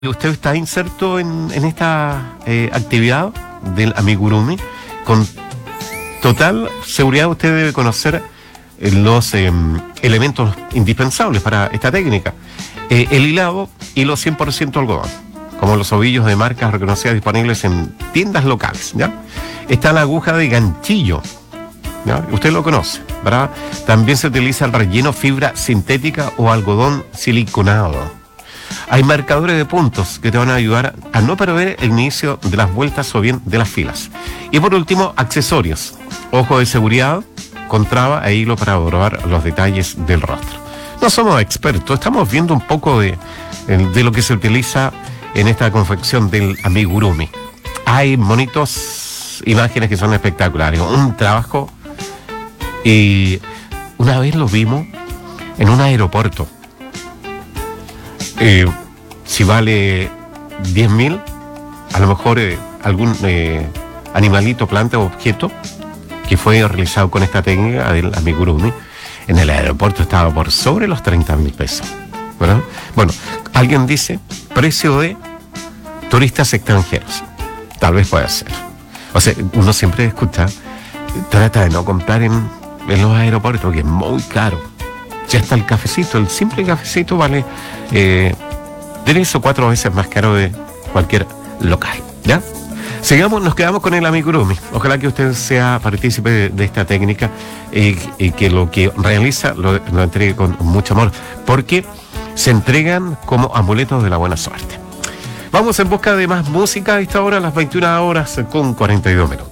Usted está inserto en esta actividad del amigurumi. Con total seguridad usted debe conocer los elementos indispensables para esta técnica. El hilado, hilo 100% algodón, como los ovillos de marcas reconocidas disponibles en tiendas locales, ¿ya? Está la aguja de ganchillo, ¿ya? Usted lo conoce, ¿verdad? También se utiliza el relleno fibra sintética o algodón siliconado. Hay marcadores de puntos que te van a ayudar a no perder el inicio de las vueltas o bien de las filas. Y por último, accesorios. Ojo de seguridad, con traba e hilo para probar los detalles del rostro. No somos expertos, estamos viendo un poco de lo que se utiliza en esta confección del amigurumi. Hay bonitas imágenes que son espectaculares. Un trabajo, y una vez lo vimos en un aeropuerto. Si vale 10.000, a lo mejor algún animalito, planta o objeto que fue realizado con esta técnica del amigurumi en el aeropuerto estaba por sobre los 30.000 pesos, ¿verdad? Bueno, alguien dice precio de turistas extranjeros. Tal vez pueda ser. O sea, uno siempre escucha, trata de no comprar en los aeropuertos, que es muy caro. Ya está el cafecito, el simple cafecito vale 3 o 4 veces más caro de cualquier local, ¿ya? Nos quedamos con el amigurumi. Ojalá que usted sea partícipe de esta técnica y que lo que realiza lo entregue con mucho amor, porque se entregan como amuletos de la buena suerte. Vamos en busca de más música a esta hora, a las 21 horas con 42 minutos.